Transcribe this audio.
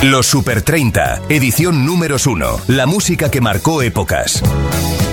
Los Super 30, edición número 1. La música que marcó épocas.